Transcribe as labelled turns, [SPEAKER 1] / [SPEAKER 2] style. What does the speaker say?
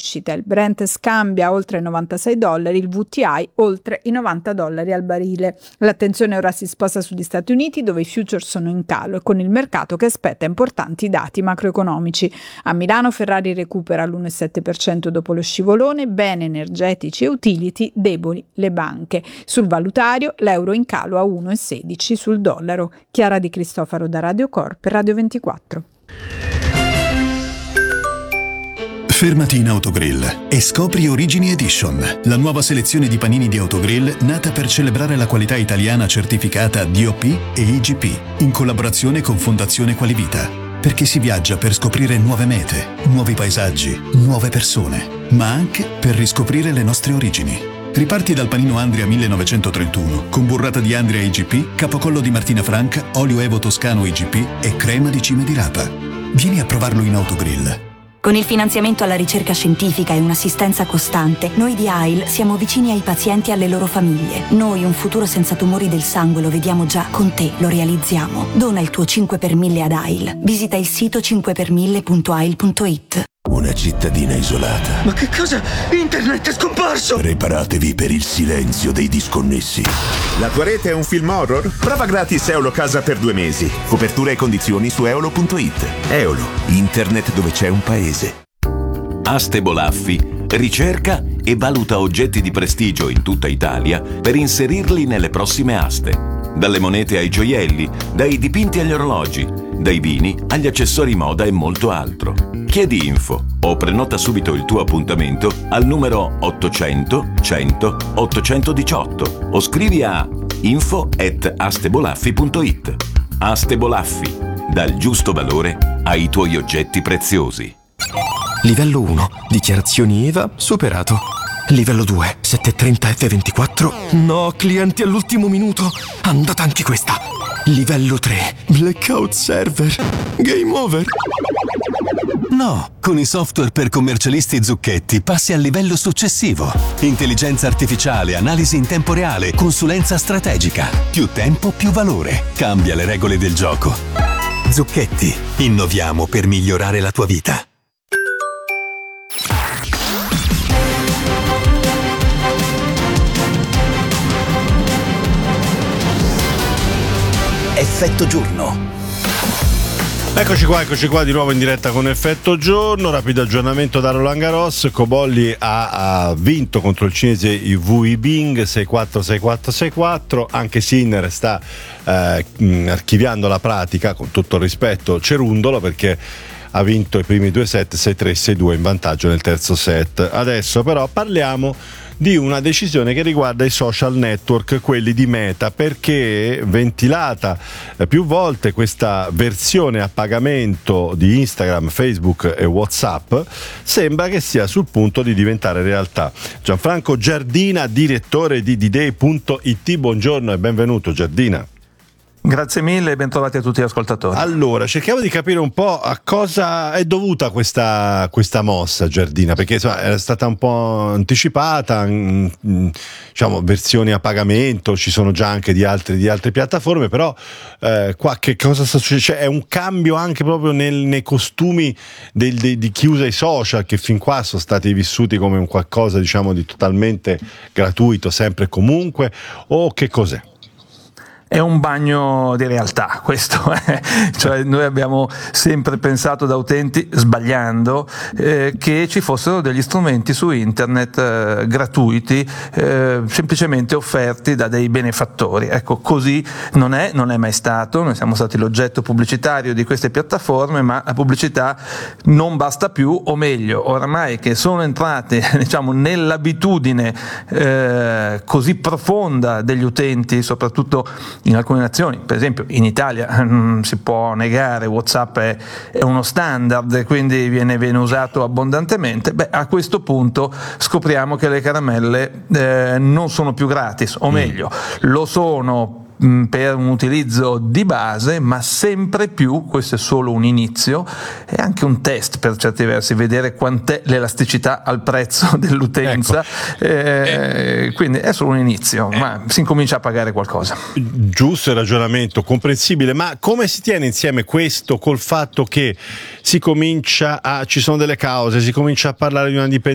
[SPEAKER 1] crescita. Il Brent scambia oltre $96, il WTI oltre i $90 al barile. L'attenzione ora si sposta sugli Stati Uniti, dove i futures sono in calo e con il mercato che aspetta importanti dati macroeconomici. A Milano Ferrari recupera l'1,7% dopo lo scivolone, beni energetici e utility deboli le banche. Sul valutario l'euro in calo a 1,16 sul dollaro. Chiara Di Cristofaro da Radio Corp per Radio 24.
[SPEAKER 2] Fermati in Autogrill e scopri Origini Edition, la nuova selezione di panini di Autogrill nata per celebrare la qualità italiana certificata DOP e IGP, in collaborazione con Fondazione Qualivita. Perché si viaggia per scoprire nuove mete, nuovi paesaggi, nuove persone, ma anche per riscoprire le nostre origini. Riparti dal panino Andria 1931, con burrata di Andria IGP, capocollo di Martina Franca, olio Evo Toscano IGP e crema di cime di rapa. Vieni a provarlo in Autogrill.
[SPEAKER 3] Con il finanziamento alla ricerca scientifica e un'assistenza costante, noi di AIL siamo vicini ai pazienti e alle loro famiglie. Noi un futuro senza tumori del sangue lo vediamo già, con te lo realizziamo. Dona il tuo 5 per 1000 ad AIL. Visita il sito 5per1000.ail.it.
[SPEAKER 4] Una cittadina isolata.
[SPEAKER 5] Ma che cosa? Internet è scomparso!
[SPEAKER 4] Preparatevi per il silenzio dei disconnessi.
[SPEAKER 6] La tua rete è un film horror? Prova gratis Eolo Casa per 2 mesi. Copertura e condizioni su eolo.it. Eolo, internet dove c'è un paese.
[SPEAKER 7] Aste Bolaffi ricerca e valuta oggetti di prestigio in tutta Italia per inserirli nelle prossime aste. Dalle monete ai gioielli, dai dipinti agli orologi, dai vini agli accessori moda e molto altro. Chiedi info o prenota subito il tuo appuntamento al numero 800 100 818 o scrivi a info@astebolaffi.it. Aste Bolaffi, dal giusto valore ai tuoi oggetti preziosi.
[SPEAKER 8] Livello 1, dichiarazioni IVA superato. Livello 2, 730 F24. No, clienti all'ultimo minuto. Andata anche questa. Livello 3, blackout server. Game over.
[SPEAKER 9] No, con i software per commercialisti Zucchetti passi al livello successivo. Intelligenza artificiale, analisi in tempo reale, consulenza strategica. Più tempo, più valore. Cambia le regole del gioco. Zucchetti, innoviamo per migliorare la tua vita.
[SPEAKER 10] Effetto giorno.
[SPEAKER 11] Eccoci qua di nuovo in diretta con Effetto Giorno. Rapido aggiornamento da Roland Garros. Cobolli ha vinto contro il cinese Wu Yibing 6-4, 6-4, 6-4. Anche Sinner sta archiviando la pratica, con tutto il rispetto Cerundolo, perché ha vinto i primi 2 set 6-3, 6-2 in vantaggio nel terzo set. Adesso però parliamo di una decisione che riguarda i social network, quelli di Meta, perché ventilata più volte questa versione a pagamento di Instagram, Facebook e WhatsApp sembra che sia sul punto di diventare realtà. Gianfranco Giardina, direttore di D-Day.it, buongiorno e benvenuto Giardina.
[SPEAKER 12] Grazie mille e bentrovati a tutti gli ascoltatori.
[SPEAKER 11] Allora, cerchiamo di capire un po' a cosa è dovuta questa mossa, Giardina, perché insomma, era stata un po' anticipata, diciamo versioni a pagamento, ci sono già anche di altre piattaforme, però qua che cosa sta succedendo? Cioè, è un cambio anche proprio nei costumi di chi usa i social, che fin qua sono stati vissuti come un qualcosa, diciamo, di totalmente gratuito, sempre e comunque, o che cos'è?
[SPEAKER 12] È un bagno di realtà questo, cioè noi abbiamo sempre pensato da utenti, sbagliando, che ci fossero degli strumenti su internet gratuiti, semplicemente offerti da dei benefattori. Ecco, così non è mai stato. Noi siamo stati l'oggetto pubblicitario di queste piattaforme, ma la pubblicità non basta più, o meglio, oramai che sono entrate, diciamo, nell'abitudine così profonda degli utenti, soprattutto in alcune nazioni, per esempio in Italia non si può negare, WhatsApp è uno standard, quindi viene usato abbondantemente. A questo punto scopriamo che le caramelle non sono più gratis, o meglio, lo sono per un utilizzo di base, ma sempre più, questo è solo un inizio, è anche un test per certi versi, vedere quant'è l'elasticità al prezzo dell'utenza, ecco. Quindi è solo un inizio, ma si incomincia a pagare qualcosa.
[SPEAKER 11] Giusto il ragionamento, comprensibile, ma come si tiene insieme questo col fatto che ci sono delle cause, si comincia a parlare di una dipendenza